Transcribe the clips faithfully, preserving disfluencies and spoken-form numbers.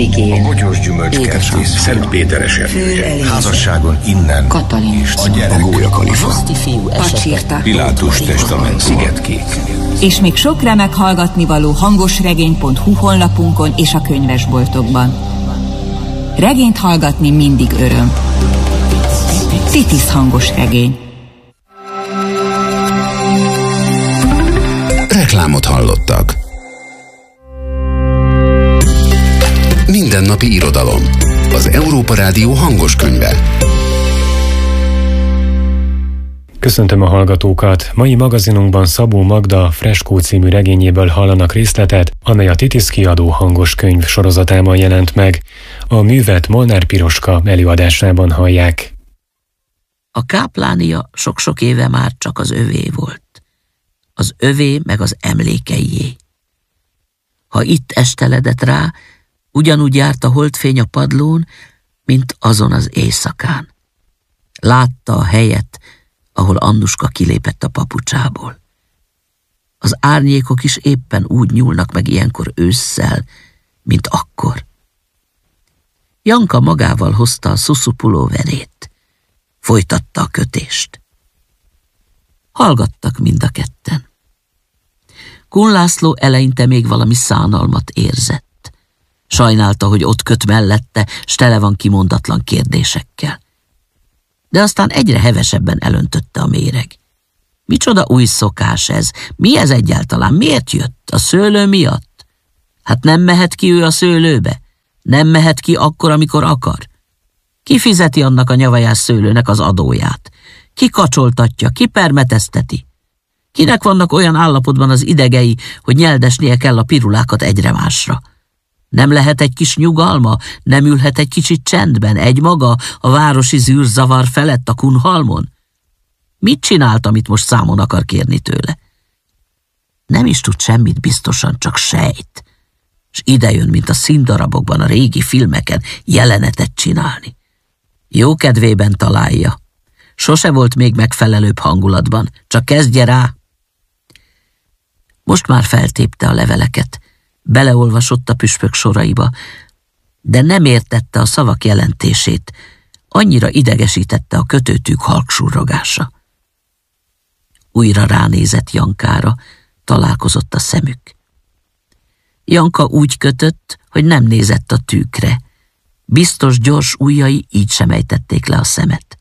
Epigén, a Bogyós gyümölcskertész Szent Péter esernyője. Házasságon innen Katalin, és a gyerek, a Gólya Kalifa, Pacsirta, Pilátus testament Szigetkék. És még sok remek hallgatnivaló hangosregény pont hu honlapunkon és a könyvesboltokban. Regényt hallgatni mindig öröm. Titis hangosregény. Reklámot hallottak. Mindennapi irodalom. Az Európa Rádió hangos könyve. Köszöntöm a hallgatókat! Mai magazinunkban Szabó Magda Freskó című regényéből hallanak részletet, amely a Titis kiadó hangos könyv sorozatában jelent meg. A művet Molnár Piroska előadásában hallják. A káplánia sok-sok éve már csak az övé volt. Az övé meg az emlékeié. Ha itt esteledett rá, ugyanúgy járt a holdfény a padlón, mint azon az éjszakán. Látta a helyet, ahol Annuska kilépett a papucsából. Az árnyékok is éppen úgy nyúlnak meg ilyenkor ősszel, mint akkor. Janka magával hozta a szuszupulóverét. Folytatta a kötést. Hallgattak mind a ketten. Kun László eleinte még valami szánalmat érzett. Sajnálta, hogy ott köt mellette, s tele van kimondatlan kérdésekkel. De aztán egyre hevesebben elöntötte a méreg. Micsoda új szokás ez? Mi ez egyáltalán? Miért jött? A szőlő miatt? Hát nem mehet ki ő a szőlőbe? Nem mehet ki akkor, amikor akar? Ki fizeti annak a nyavajás szőlőnek az adóját? Ki kacsoltatja? Ki permetezteti? Kinek vannak olyan állapotban az idegei, hogy nyeldesnie kell a pirulákat egyre másra? Nem lehet egy kis nyugalma? Nem ülhet egy kicsit csendben, egy maga a városi zűrzavar felett a Kunhalmon? Mit csinált, amit most számon akar kérni tőle? Nem is tud semmit biztosan, csak sejt. És idejön, mint a színdarabokban, a régi filmeken jelenetet csinálni. Jó kedvében találja. Sose volt még megfelelőbb hangulatban, csak kezdje rá. Most már feltépte a leveleket, beleolvasott a püspök soraiba, de nem értette a szavak jelentését, annyira idegesítette a kötőtűk halksurrogása. Újra ránézett Jankára, találkozott a szemük. Janka úgy kötött, hogy nem nézett a tűkre. Biztos gyors ujjai így sem ejtették le a szemet.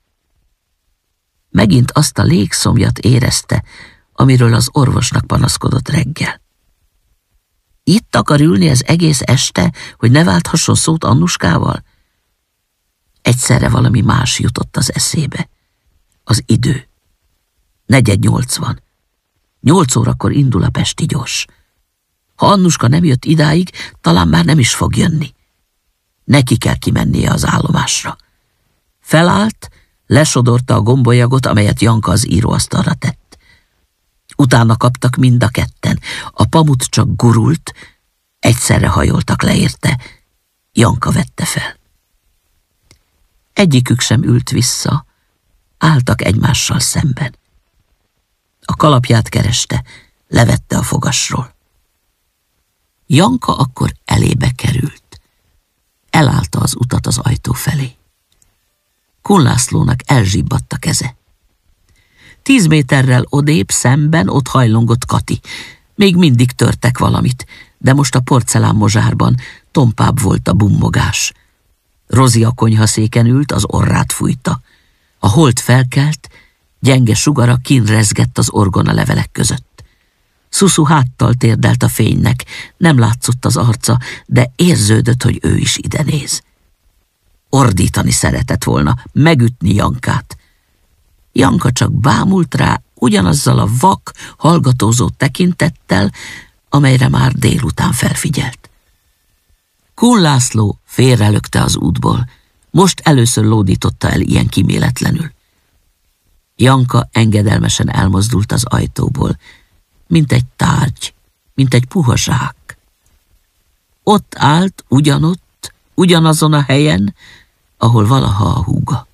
Megint azt a légszomjat érezte, amiről az orvosnak panaszkodott reggel. Itt akar ülni az egész este, hogy ne válthasson szót Annuskával? Egyszerre valami más jutott az eszébe. Az idő. Negyed nyolc van. Nyolc órakor indul a pesti gyors. Ha Annuska nem jött idáig, talán már nem is fog jönni. Neki kell kimennie az állomásra. Felállt, lesodorta a gombolyagot, amelyet Janka az íróasztalra tett. Utána kaptak mind a ketten. A pamut csak gurult, egyszerre hajoltak le érte. Janka vette fel. Egyikük sem ült vissza, álltak egymással szemben. A kalapját kereste, levette a fogasról. Janka akkor elébe került. Elállta az utat az ajtó felé. Kun Lászlónak elzsibbadt a keze. Tíz méterrel odébb szemben ott hajlongott Kati. Még mindig törtek valamit, de most a porcelán mozsárban tompább volt a bummogás. Rozi a konyhaszéken ült, az orrát fújta. A hold felkelt, gyenge sugara kínrezgett az orgona levelek között. Szuszu háttal térdelt a fénynek, nem látszott az arca, de érződött, hogy ő is ide néz. Ordítani szeretett volna, megütni Jankát. Janka csak bámult rá ugyanazzal a vak, hallgatózó tekintettel, amelyre már délután felfigyelt. Kun László félrelökte az útból, most először lódította el ilyen kíméletlenül. Janka engedelmesen elmozdult az ajtóból, mint egy tárgy, mint egy puha zsák. Ott állt, ugyanott, ugyanazon a helyen, ahol valaha a húga.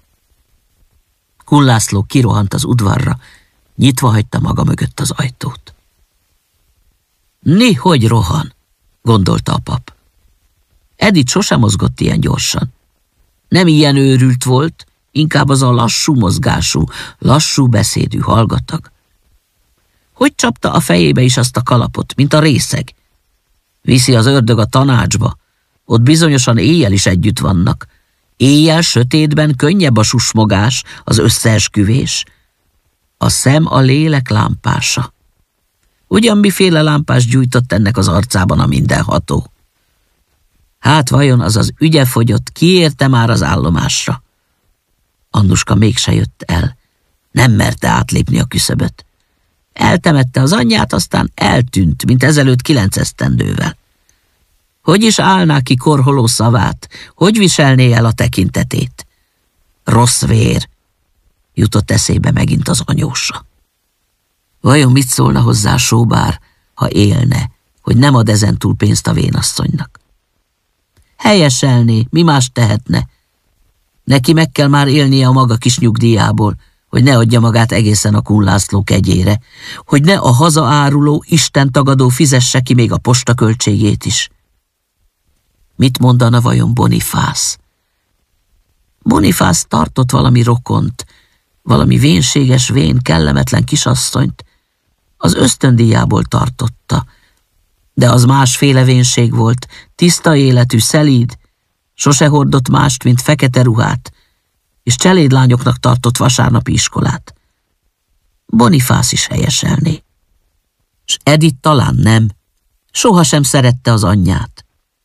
Kun László kirohant az udvarra, nyitva hagyta maga mögött az ajtót. Ni, hogy rohan, gondolta a pap. Edith sosem mozgott ilyen gyorsan. Nem ilyen őrült volt, inkább az a lassú mozgású, lassú beszédű hallgatag. Hogy csapta a fejébe is azt a kalapot, mint a részeg? Viszi az ördög a tanácsba, ott bizonyosan éjjel is együtt vannak. Éjjel sötétben könnyebb a susmogás, az összeesküvés. A szem a lélek lámpása. Ugyan miféle lámpás gyújtott ennek az arcában a mindenható? Hát vajon az az ügyefogyott kiérte már az állomásra? Annuska mégse jött el. Nem merte átlépni a küszöböt. Eltemette az anyját, aztán eltűnt, mint ezelőtt kilenc esztendővel. Hogy is állná ki korholó szavát? Hogy viselné el a tekintetét? Rossz vér, jutott eszébe megint az anyósa. Vajon mit szólna hozzá sóbár, ha élne, hogy nem ad ezentúl pénzt a vénasszonynak? Helyeselné, mi más tehetne? Neki meg kell már élnie a maga kis nyugdíjából, hogy ne adja magát egészen a Kun László kegyére, hogy ne a hazaáruló, Isten tagadó fizesse ki még a posta költségét is. Mit mondana vajon Bonifász? Bonifász tartott valami rokont, valami vénséges, vén, kellemetlen kisasszonyt, az ösztöndíjából tartotta, de az másféle vénség volt, tiszta életű, szelíd, sose hordott mást, mint fekete ruhát, és cselédlányoknak tartott vasárnapi iskolát. Bonifász is helyeselné. S Edith talán nem, sohasem szerette az anyját.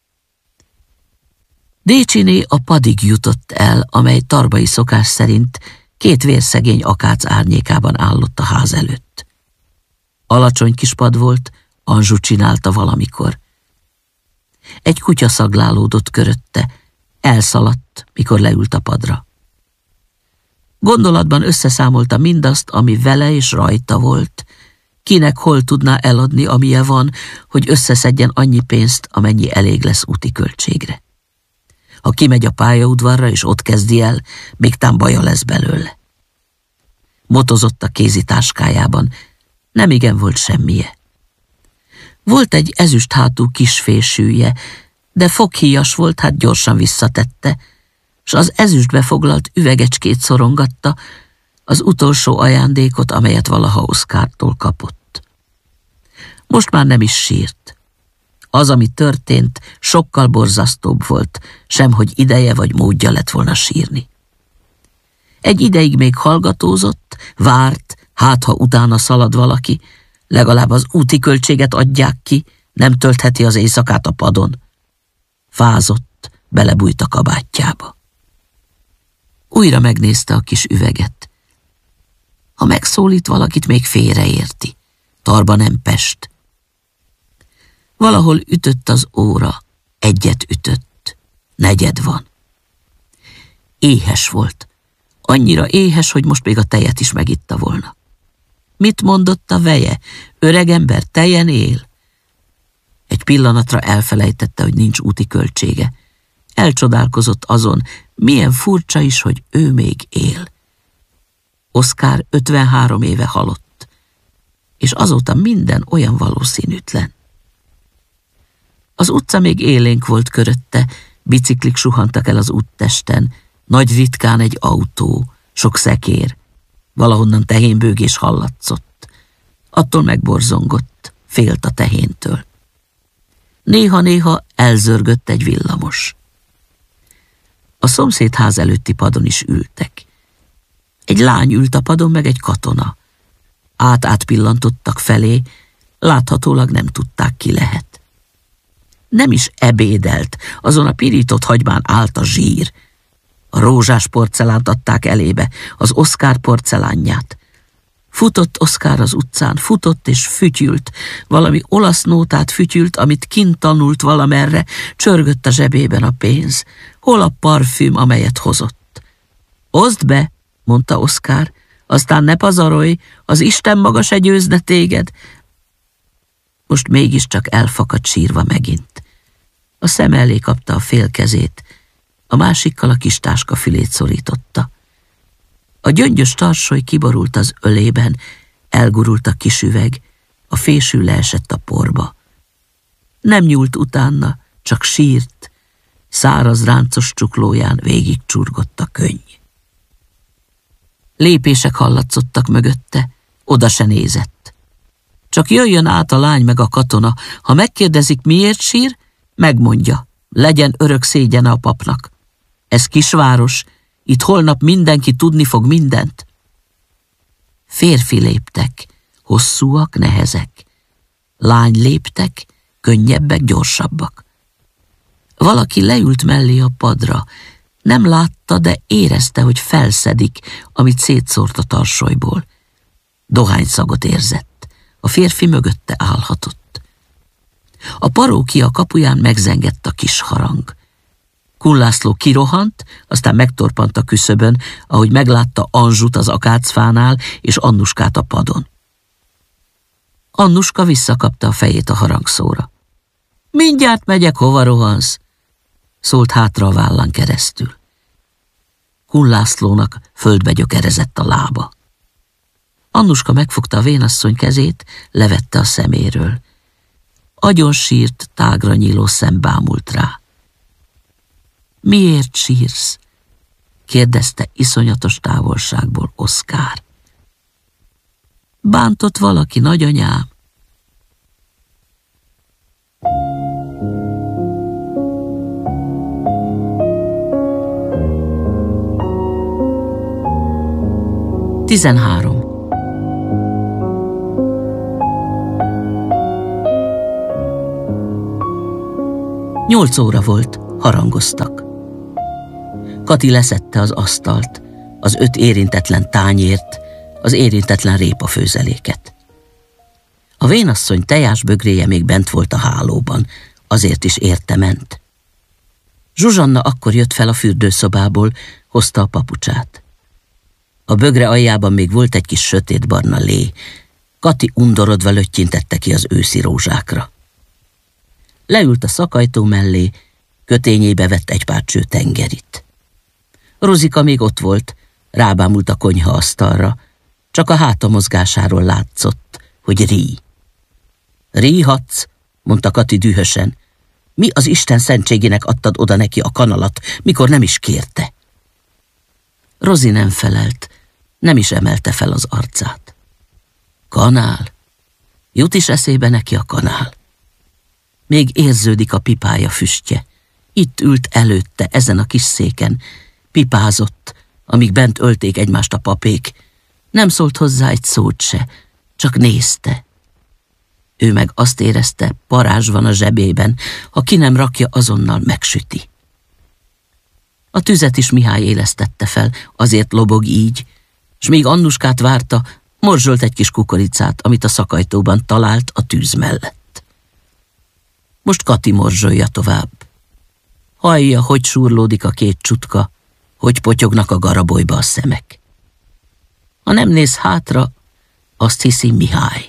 Décsiné a padig jutott el, amely tarbai szokás szerint két vérszegény akác árnyékában állott a ház előtt. Alacsony kis pad volt, Anzsu csinálta valamikor. Egy kutya szaglálódott körötte, elszaladt, mikor leült a padra. Gondolatban összeszámolta mindazt, ami vele és rajta volt, kinek hol tudná eladni, amilyen van, hogy összeszedjen annyi pénzt, amennyi elég lesz úti költségre. Ha kimegy a pályaudvarra és ott kezdi el, még tám baja lesz belőle. Motozott a kézitáskájában, nem igen volt semmije. Volt egy ezüst hátú kisfésűje, de foghíjas volt, hát gyorsan visszatette, s az ezüstbe foglalt üvegecskét szorongatta, az utolsó ajándékot, amelyet valaha Oszkártól kapott. Most már nem is sírt. Az, ami történt, sokkal borzasztóbb volt, semhogy ideje vagy módja lett volna sírni. Egy ideig még hallgatózott, várt, hát ha utána szalad valaki, legalább az úti költséget adják ki, nem töltheti az éjszakát a padon. Fázott, belebújt a kabátjába. Újra megnézte a kis üveget. Ha megszólít valakit, még félreérti. Tarba nem Pest. Valahol ütött az óra, egyet ütött, negyed van. Éhes volt, annyira éhes, hogy most még a tejet is megitta volna. Mit mondott a veje? Öregember tejen él? Egy pillanatra elfelejtette, hogy nincs úti költsége. Elcsodálkozott azon, milyen furcsa is, hogy ő még él. Oszkár ötvenhárom éve halott, és azóta minden olyan valószínűtlen. Az utca még élénk volt körötte, biciklik suhantak el az úttesten, nagy ritkán egy autó, sok szekér, valahonnan tehénbőgés hallatszott. Attól megborzongott, félt a tehéntől. Néha-néha elzörgött egy villamos. A szomszédház előtti padon is ültek. Egy lány ült a padon, meg egy katona. Át-át pillantottak felé, láthatólag nem tudták, ki lehet. Nem is ebédelt, azon a pirított hagymán állt a zsír. A rózsás porcelánt adták elébe, az Oszkár porcelánját. Futott Oszkár az utcán, futott és fütyült, valami olasz nótát fütyült, amit kint tanult valamerre, csörgött a zsebében a pénz. Hol a parfüm, amelyet hozott? Oszd be, mondta Oszkár, aztán ne pazarolj, az Isten maga se győzne téged. Most mégiscsak elfakadt sírva megint. A szem elé kapta a fél kezét, a másikkal a kis táska fülét szorította. A gyöngyös tarsoly kiborult az ölében, elgurult a kis üveg, a fésű leesett a porba. Nem nyúlt utána, csak sírt, Száraz ráncos csuklóján végig csurgott a könny. Lépések hallatszottak mögötte, oda se nézett. Csak jöjjön át a lány meg a katona, ha megkérdezik, miért sír, megmondja, legyen örök szégyene a papnak. Ez kisváros, itt holnap mindenki tudni fog mindent. Férfi léptek, hosszúak, nehezek. Lány léptek, könnyebbek, gyorsabbak. Valaki leült mellé a padra. Nem látta, de érezte, hogy felszedik, amit szétszórt a tarsolyból. Dohányszagot érzett. A férfi mögötte állhatott. A parókia kapuján megzengett a kis harang. Kun László kirohant, aztán megtorpant a küszöbön, ahogy meglátta Anzsut az akácfánál és Annuskát a padon. Annuska visszakapta a fejét a harangszóra. Mindjárt megyek, hova rohansz? Szólt hátra a vállán keresztül. Kun Lászlónak földbe gyökerezett a lába. Annuska megfogta a vénasszony kezét, levette a szeméről. Agyon sírt, tágra nyíló szem bámult rá. Miért sírsz? Kérdezte iszonyatos távolságból Oszkár. Bántott valaki, nagyanyám? Tizenhárom. Nyolc óra volt, harangoztak. Kati leszedte az asztalt, az öt érintetlen tányért, az érintetlen répafőzeléket. A vénasszony tejásbögréje még bent volt a hálóban, azért is érte ment. Zsuzsanna akkor jött fel a fürdőszobából, hozta a papucsát. A bögre aljában még volt egy kis sötétbarna lé. Kati undorodva löttyintette ki az őszi rózsákra. Leült a szakajtó mellé, kötényébe vett egy pár cső tengerit. Rozika még ott volt, rábámult a konyha asztalra, csak a háta mozgásáról látszott, hogy ríj. Ríhatsz, mondta Kati dühösen. Mi az Isten szentségének adtad oda neki a kanalat, mikor nem is kérte? Rozi nem felelt, nem is emelte fel az arcát. Kanál? Jut is eszébe neki a kanál. Még érződik a pipája füstje. Itt ült előtte, ezen a kis széken. Pipázott, amíg bent ölték egymást a papék. Nem szólt hozzá egy szót se, csak nézte. Ő meg azt érezte, parázs van a zsebében, ha ki nem rakja, azonnal megsüti. A tüzet is Mihály élesztette fel, azért lobog így, s míg Annuskát várta, morzsolt egy kis kukoricát, amit a szakajtóban talált a tűz mellett. Most Kati morzsolja tovább. Hallja, hogy súrlódik a két csutka, hogy potyognak a garabolyba a szemek. Ha nem néz hátra, azt hiszi Mihály.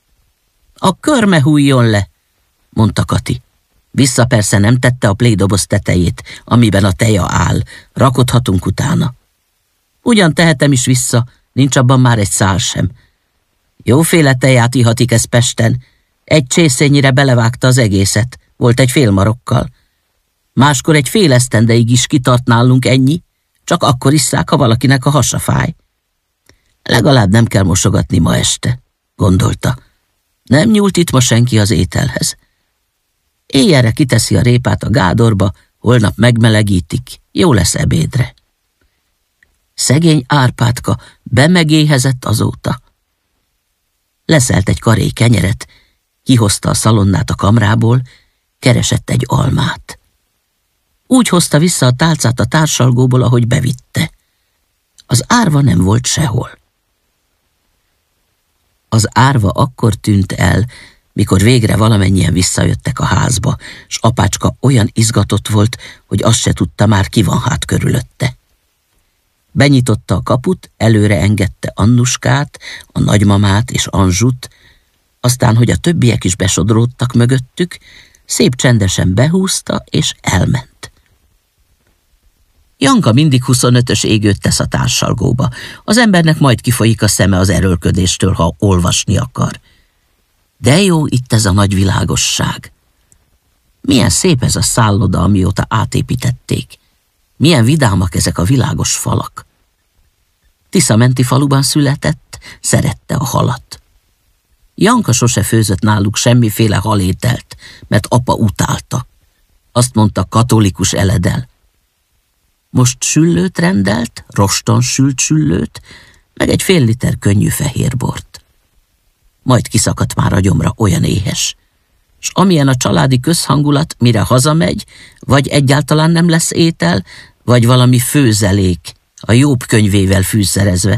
A körme hújjon le, mondta Kati. Vissza persze nem tette a plédoboz tetejét, amiben a teja áll, rakodhatunk utána. Ugyan tehetem is vissza, nincs abban már egy szál sem. Jóféle teját ihatik ez Pesten, egy csészényire belevágta az egészet, volt egy fél marokkal. Máskor egy fél esztendeig is kitart nálunk ennyi, csak akkor isszák, ha valakinek a hasa fáj. Legalább nem kell mosogatni ma este, gondolta. Nem nyúlt itt ma senki az ételhez. Éjjelre kiteszi a répát a gádorba, holnap megmelegítik, jó lesz ebédre. Szegény Árpádka bemegéhezett azóta. Leszelt egy karé kenyeret, kihozta a szalonnát a kamrából, keresett egy almát. Úgy hozta vissza a tálcát a társalgóból, ahogy bevitte. Az árva nem volt sehol. Az árva akkor tűnt el, mikor végre valamennyien visszajöttek a házba, s apácska olyan izgatott volt, hogy azt se tudta már, ki van hát körülötte. Benyitotta a kaput, előre engedte Annuskát, a nagymamát és Anzsut, aztán, hogy a többiek is besodródtak mögöttük, szép csendesen behúzta és elment. Janka mindig huszonötös égőt tesz a társalgóba. Az embernek majd kifolyik a szeme az erőlködéstől, ha olvasni akar. De jó itt ez a nagy világosság. Milyen szép ez a szálloda, amióta átépítették. Milyen vidámak ezek a világos falak. Tiszamenti faluban született, szerette a halat. Janka sose főzött náluk semmiféle halételt, mert apa utálta. Azt mondta, katolikus eledel. Most süllőt rendelt, roston sült süllőt, meg egy fél liter könnyű fehérbort. Majd kiszakadt már a gyomra, olyan éhes. S amilyen a családi közhangulat, mire hazamegy, vagy egyáltalán nem lesz étel, vagy valami főzelék, a Jobb könyvével fűszerezve.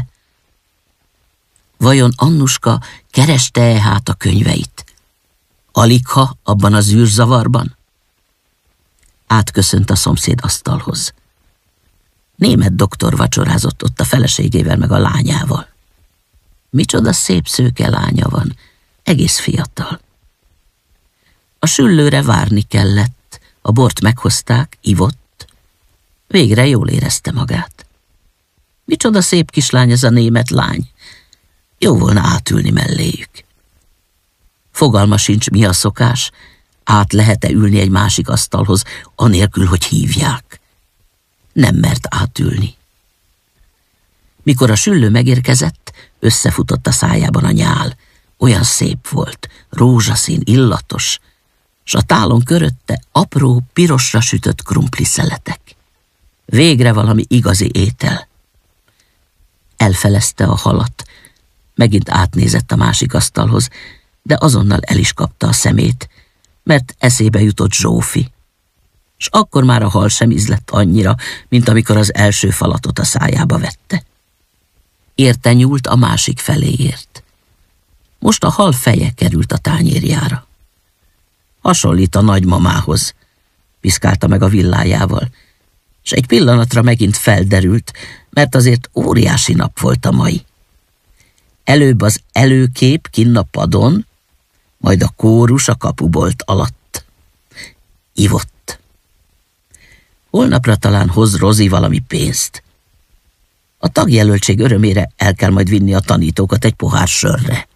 Vajon Annuska kereste-e hát a könyveit? Aligha abban az űrzavarban? Átköszönt a szomszéd asztalhoz. Német doktor vacsorázott ott a feleségével meg a lányával. Micsoda szép szőke lánya van, egész fiatal. A süllőre várni kellett, a bort meghozták, ivott. Végre jól érezte magát. Micsoda szép kislány ez a német lány. Jó volna átülni melléjük. Fogalma sincs, mi a szokás, át lehet-e ülni egy másik asztalhoz, anélkül, hogy hívják. Nem mert átülni. Mikor a süllő megérkezett, összefutott a szájában a nyál. Olyan szép volt, rózsaszín, illatos, s a tálon körötte apró, pirosra sütött krumpli szeletek. Végre valami igazi étel. Elfelezte a halat, megint átnézett a másik asztalhoz, de azonnal el is kapta a szemét, mert eszébe jutott Zsófi. S akkor már a hal sem ízlett annyira, mint amikor az első falatot a szájába vette. Érte nyúlt, a másik felé ért. Most a hal feje került a tányérjára. Hasonlít a nagymamához, piszkálta meg a villájával, s egy pillanatra megint felderült, mert azért óriási nap volt a mai. Előbb az előkép kinn a padon, majd a kórus a kapubolt alatt. Ivott. Holnapra talán hoz Rozi valami pénzt. A tagjelöltség örömére el kell majd vinni a tanítókat egy pohár sörre.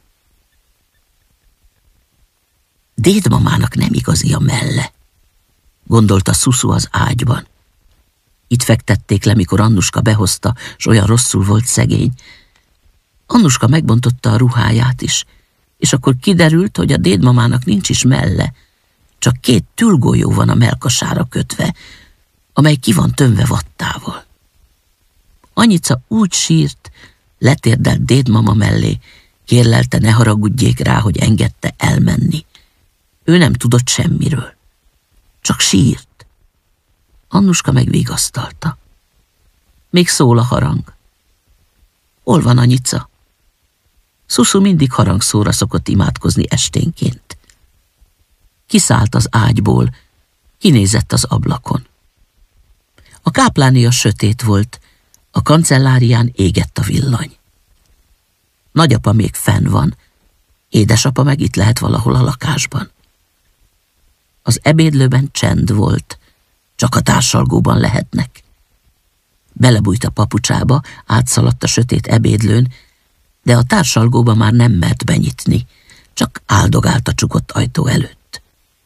Dédmamának nem igazi a melle, gondolta Szuszu az ágyban. Itt fektették le, mikor Annuska behozta, s olyan rosszul volt szegény. Annuska megbontotta a ruháját is, és akkor kiderült, hogy a dédmamának nincs is melle, csak két tülgolyó van a mellkasára kötve, amely ki van tömve vattával. Anyica úgy sírt, letérdelt dédmama mellé, kérlelte, ne haragudjék rá, hogy engedte elmenni. Ő nem tudott semmiről, csak sírt. Annuska megvigasztalta. Még szól a harang. Hol van Anyica? Szuszu mindig harangszóra szokott imádkozni esténként. Kiszállt az ágyból, kinézett az ablakon. A káplánia sötét volt, a kancellárián égett a villany. Nagyapa még fenn van, édesapa meg itt lehet valahol a lakásban. Az ebédlőben csend volt, csak a társalgóban lehetnek. Belebújt a papucsába, átszaladt a sötét ebédlőn, de a társalgóba már nem mert benyitni, csak áldogált a csukott ajtó előtt.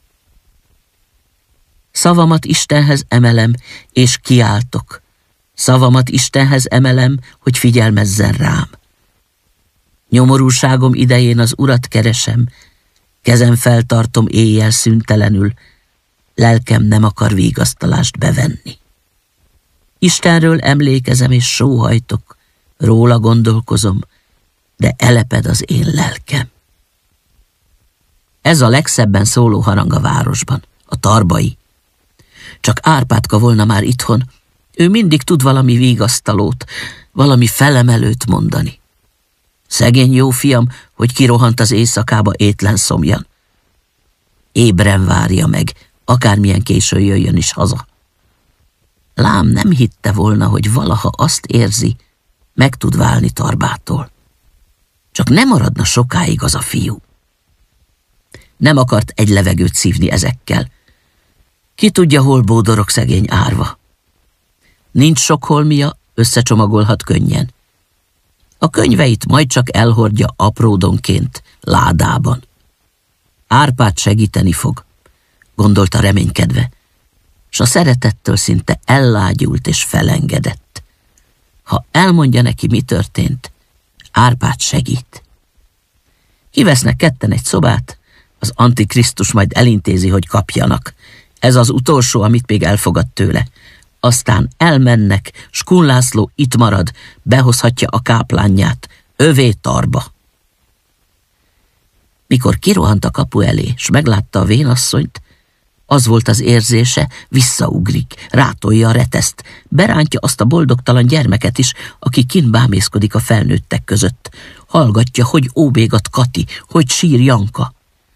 Szavamat Istenhez emelem, és kiáltok. Szavamat Istenhez emelem, hogy figyelmezzen rám. Nyomorúságom idején az Urat keresem, kezem feltartom éjjel szüntelenül, lelkem nem akar vigasztalást bevenni. Istenről emlékezem és sóhajtok, róla gondolkozom, de eleped az én lelkem. Ez a legszebben szóló harang a városban, a Tarbai. Csak Árpádka volna már itthon, ő mindig tud valami vigasztalót, valami felemelőt mondani. Szegény jó fiam, hogy kirohant az éjszakába étlen szomjan. Ébren várja meg, akármilyen későn jöjjön is haza. Lám nem hitte volna, hogy valaha azt érzi, meg tud válni Tarbától. Csak nem maradna sokáig az a fiú. Nem akart egy levegőt szívni ezekkel. Ki tudja, hol bódorog szegény Árva. Nincs sok holmia, összecsomagolhat könnyen. A könyveit majd csak elhordja apródonként, ládában. Árpád segíteni fog. gondolta reménykedve, s a szeretettől szinte ellágyult és felengedett. Ha elmondja neki, mi történt, Árpád segít. Kivesznek ketten egy szobát, az Antikrisztus majd elintézi, hogy kapjanak. Ez az utolsó, amit még elfogad tőle. Aztán elmennek, s Kun László itt marad, behozhatja a káplánját, övé Tarba. Mikor kirohant a kapu elé, s meglátta a vénasszonyt, az volt az érzése, visszaugrik, rátolja a reteszt, berántja azt a boldogtalan gyermeket is, aki kint bámészkodik a felnőttek között. Hallgatja, hogy óbégat Kati, hogy sír Janka.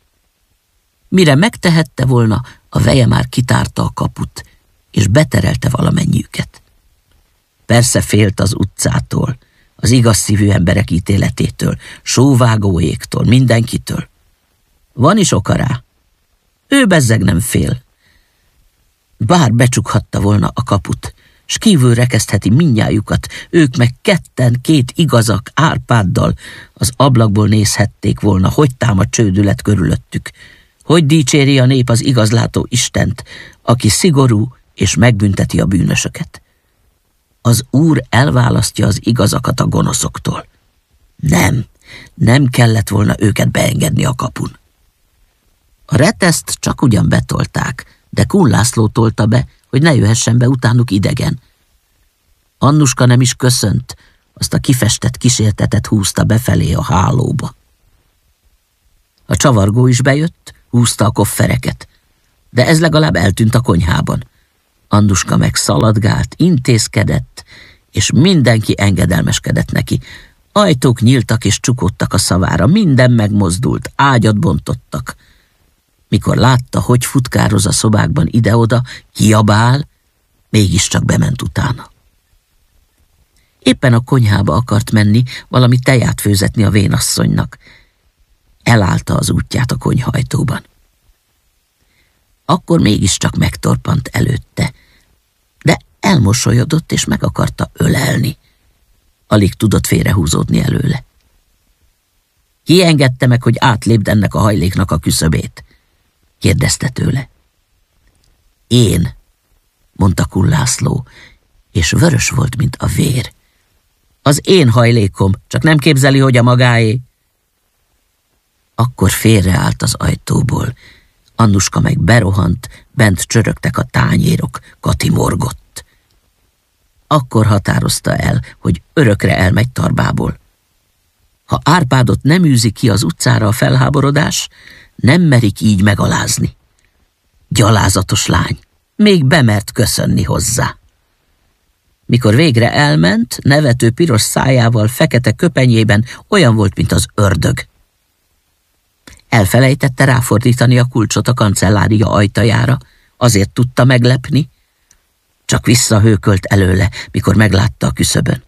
Mire megtehette volna, a veje már kitárta a kaput, és beterelte valamennyiüket. Persze félt az utcától, az igaz szívű emberek ítéletétől, sóvágóéktól, mindenkitől. Van is oka rá. Ő bezzeg nem fél. Bár becsukhatta volna a kaput, s kívül rekesztheti mindnyájukat, ők meg ketten, két igazak Árpáddal az ablakból nézhették volna, hogy támad csődület körülöttük, hogy dicséri a nép az igazlátó Istent, aki szigorú és megbünteti a bűnösöket. Az Úr elválasztja az igazakat a gonoszoktól. Nem, nem kellett volna őket beengedni a kapun. A reteszt csak ugyan betolták, de Kun László tolta be, hogy ne jöhessen be utánuk idegen. Annuska nem is köszönt, azt a kifestett kísértetet húzta befelé a hálóba. A csavargó is bejött, húzta a koffereket, de ez legalább eltűnt a konyhában. Annuska meg szaladgált, intézkedett, és mindenki engedelmeskedett neki. Ajtók nyíltak és csukódtak a szavára, minden megmozdult, ágyat bontottak. Mikor látta, hogy futkároz a szobákban ide-oda, kiabál, mégiscsak bement utána. Éppen a konyhába akart menni, valami teját főzetni a vénasszonynak. Elállta az útját a konyhajtóban. Akkor mégiscsak megtorpant előtte, de elmosolyodott és meg akarta ölelni. Alig tudott félrehúzódni előle. Ki engedte meg, hogy átlépd ennek a hajléknak a küszöbét? Kérdezte tőle. Én, mondta Kun László, és vörös volt, mint a vér. Az én hajlékom, csak nem képzeli, hogy a magáé. Akkor félreállt az ajtóból. Annuska meg berohant, bent csörögtek a tányérok, Kati morgott. Akkor határozta el, hogy örökre elmegy Tarbából. Ha Árpádot nem űzi ki az utcára a felháborodás, nem merik így megalázni. Gyalázatos lány, még bemert köszönni hozzá. Mikor végre elment, nevető piros szájával, fekete köpenyében olyan volt, mint az ördög. Elfelejtette ráfordítani a kulcsot a kancellária ajtajára, azért tudta meglepni, csak visszahőkölt előle, mikor meglátta a küszöbön.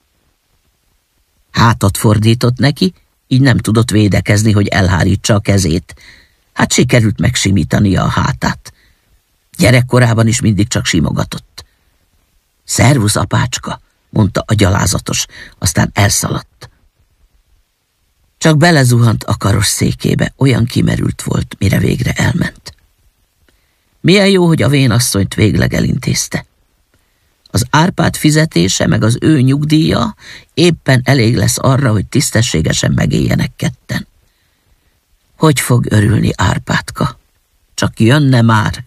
Hátat fordított neki, így nem tudott védekezni, hogy elhárítsa a kezét. Hát sikerült megsimítania a hátát. Gyerekkorában is mindig csak simogatott. Szervusz, apácska, mondta a gyalázatos, aztán elszaladt. Csak belezuhant a karos székébe, olyan kimerült volt, mire végre elment. Milyen jó, hogy a vénasszonyt végleg elintézte. Az Árpád fizetése meg az ő nyugdíja éppen elég lesz arra, hogy tisztességesen megéljenek ketten. Hogy fog örülni Árpádka? Csak jönne már.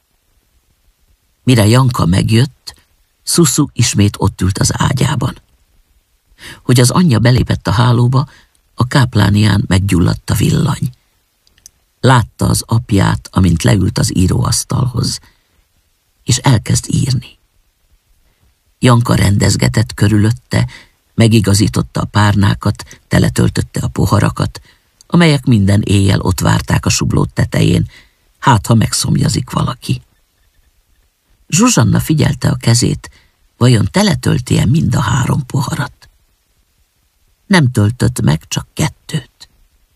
Mire Janka megjött, Szuszu ismét ott ült az ágyában. Hogy az anyja belépett a hálóba, a káplánián meggyulladt a villany. Látta az apját, amint leült az íróasztalhoz, és elkezd írni. Janka rendezgetett körülötte, megigazította a párnákat, teletöltötte a poharakat, amelyek minden éjjel ott várták a sublót tetején, hát ha megszomjazik valaki. Zsuzsanna figyelte a kezét, vajon teletölti-e mind a három poharat. Nem töltött meg, csak kettőt.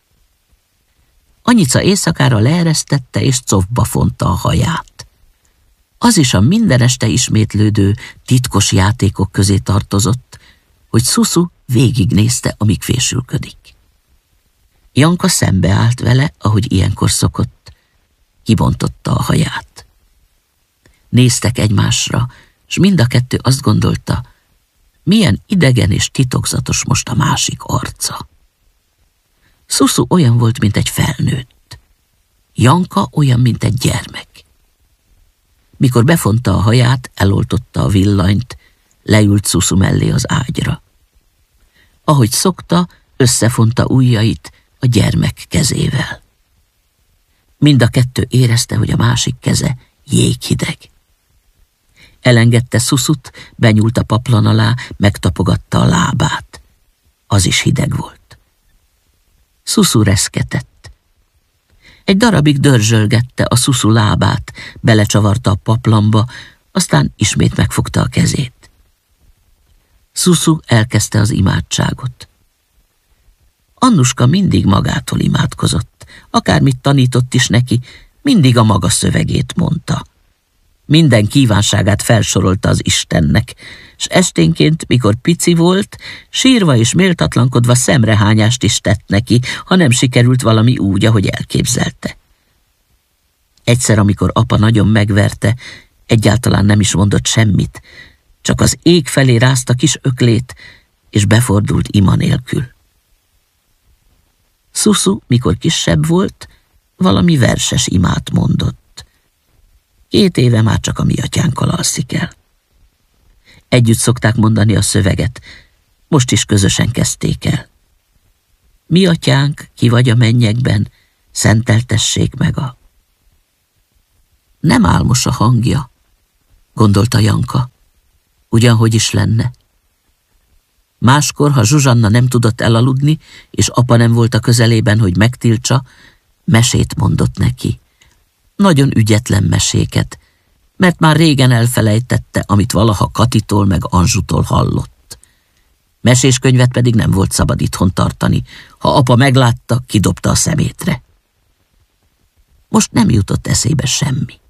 Anyica éjszakára leeresztette és cofba fonta a haját. Az is a minden este ismétlődő titkos játékok közé tartozott, hogy Szuszu végignézte, amíg fésülködik. Janka szembeállt vele, ahogy ilyenkor szokott, Kibontotta a haját. Néztek egymásra, s mind a kettő azt gondolta, milyen idegen és titokzatos most a másik arca. Szuszu olyan volt, mint egy felnőtt. Janka olyan, mint egy gyermek. Mikor befonta a haját, eloltotta a villanyt, leült Szuszu mellé az ágyra. Ahogy szokta, összefonta ujjait a gyermek kezével. Mind a kettő érezte, hogy a másik keze jéghideg. Elengedte Szuszut, benyúlt a paplan alá, megtapogatta a lábát. Az is hideg volt. Szuszu reszketett. Egy darabig dörzsölgette a Szuszu lábát, belecsavarta a paplanba, aztán ismét megfogta a kezét. Szuszu elkezdte az imádságot. Annuska mindig magától imádkozott, akármit tanított is neki, mindig a maga szövegét mondta. Minden kívánságát felsorolta az Istennek, s esténként, mikor pici volt, sírva és méltatlankodva szemrehányást is tett neki, ha nem sikerült valami úgy, ahogy elképzelte. Egyszer, amikor apa nagyon megverte, egyáltalán nem is mondott semmit, csak az ég felé rázta kis öklét, és befordult ima nélkül. Szuszu, mikor kisebb volt, valami verses imát mondott. Két éve már csak a mi atyánkkal alszik el. Együtt szokták mondani a szöveget, most is közösen kezdték el. Mi atyánk, ki vagy a mennyekben, szenteltessék meg a... Nem álmos a hangja, gondolta Janka, ugyanhogy is lenne. Máskor, ha Zsuzsanna nem tudott elaludni, és apa nem volt a közelében, hogy megtiltsa, mesét mondott neki. Nagyon ügyetlen meséket, mert már régen elfelejtette, amit valaha Katitól meg Anzsutól hallott. Meséskönyvet pedig nem volt szabad itthon tartani. Ha apa meglátta, kidobta a szemétre. Most nem jutott eszébe semmi.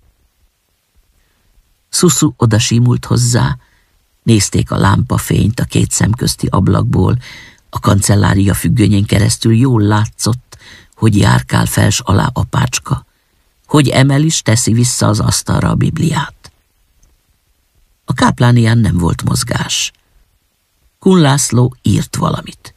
Szuszu odasímult hozzá, nézték a lámpafényt a két szemközti ablakból, a kancellária függönyén keresztül jól látszott, hogy járkál fels alá apácska, hogy emel is teszi vissza az asztalra a Bibliát. A káplánián nem volt mozgás. Kun László írt valamit.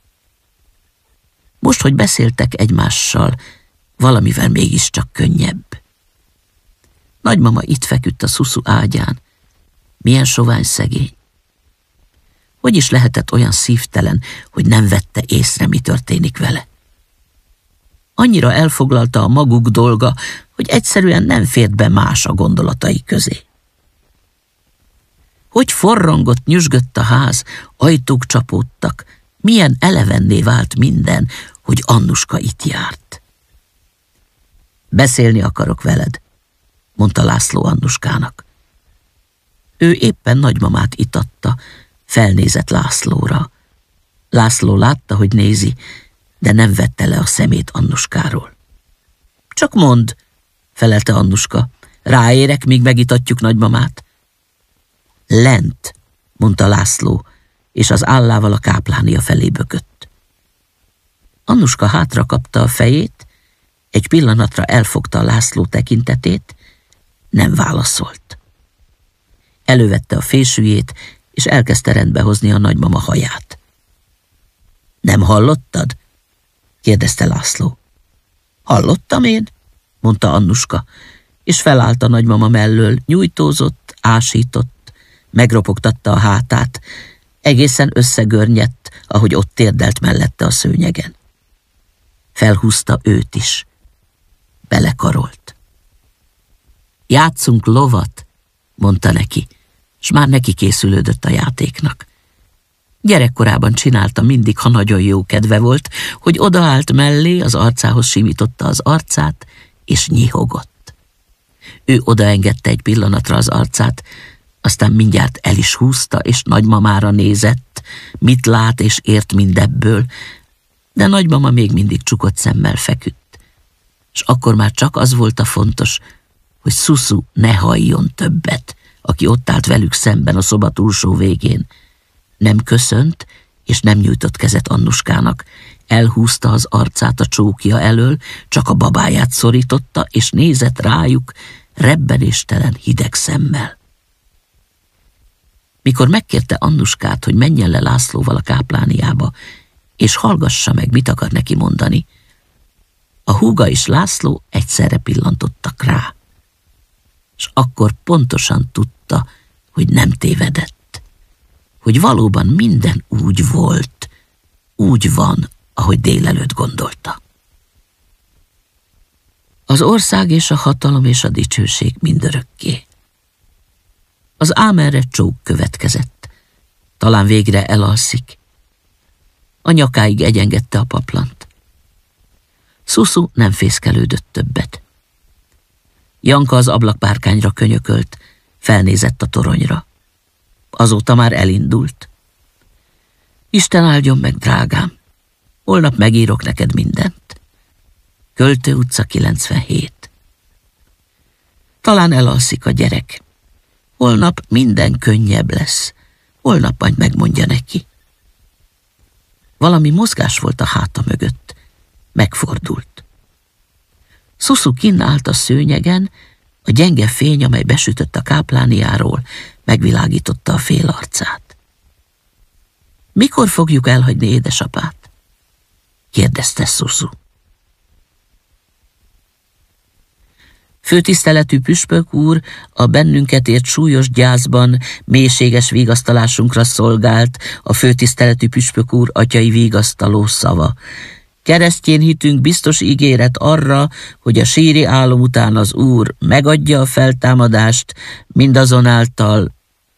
Most, hogy beszéltek egymással, valamivel mégiscsak könnyebb. Nagymama itt feküdt a Szuszu ágyán. Milyen sovány szegény. Hogy is lehetett olyan szívtelen, hogy nem vette észre, mi történik vele? Annyira elfoglalta a maguk dolga, hogy egyszerűen nem fért be más a gondolatai közé. Hogy forrongott, nyüzsgött a ház, ajtók csapódtak, milyen elevenné vált minden, hogy Annuska itt járt. Beszélni akarok veled, mondta László Annuskának. Ő éppen nagymamát itatta, felnézett Lászlóra. László látta, hogy nézi, de nem vette le a szemét Annuskáról. Csak mondd, felelte Annuska, ráérek, míg megitatjuk nagymamát. Lent, mondta László, és az állával a káplánia felé bökött. Annuska hátra kapta a fejét, egy pillanatra elfogta a László tekintetét, nem válaszolt. Elővette a fésűjét, és elkezdte rendbe hozni a nagymama haját. Nem hallottad? kérdezte László. Hallottam én, mondta Annuska, és felállt a nagymama mellől, nyújtózott, ásított, megropogtatta a hátát, egészen összegörnyedt, ahogy ott térdelt mellette a szőnyegen. Felhúzta őt is. Belekarolt. Játszunk lovat, mondta neki, s már neki készülődött a játéknak. Gyerekkorában csinálta mindig, ha nagyon jó kedve volt, hogy odaállt mellé, az arcához simította az arcát, és nyihogott. Ő odaengedte egy pillanatra az arcát, aztán mindjárt el is húzta, és nagymamára nézett, mit lát és ért mindebből, de nagymama még mindig csukott szemmel feküdt. És akkor már csak az volt a fontos, hogy Szuszu ne halljon többet, aki ott állt velük szemben a szoba túlsó végén. Nem köszönt, és nem nyújtott kezet Annuskának. Elhúzta az arcát a csókja elől, csak a babáját szorította, és nézett rájuk rebbenéstelen hideg szemmel. Mikor megkérte Annuskát, hogy menjen le Lászlóval a káplániába, és hallgassa meg, mit akar neki mondani, a húga és László egyszerre pillantottak rá, és akkor pontosan tudta, hogy nem tévedett, hogy valóban minden úgy volt, úgy van, ahogy délelőtt gondolta. Az ország és a hatalom és a dicsőség mindörökké. Az ámerre csók következett. Talán végre elalszik. A nyakáig egyengedte a paplant. Szuszu nem fészkelődött többet. Janka az ablakpárkányra könyökölt, felnézett a toronyra. Azóta már elindult. Isten áldjon meg, drágám. Holnap megírok neked mindent. Költő utca kilencvenhét. Talán elalszik a gyerek. Holnap minden könnyebb lesz. Holnap majd megmondja neki. Valami mozgás volt a háta mögött. Megfordult. Szuszu kinn állt a szőnyegen, a gyenge fény, amely besütött a káplániáról, megvilágította a fél arcát. Mikor fogjuk elhagyni édesapát? Kérdezte Szuszu. Főtiszteletű püspök úr, a bennünket ért súlyos gyászban mélységes vigasztalásunkra szolgált a főtiszteletű püspök úr atyai vigasztaló szava. Keresztjén hitünk biztos ígéret arra, hogy a síri álom után az úr megadja a feltámadást, mindazonáltal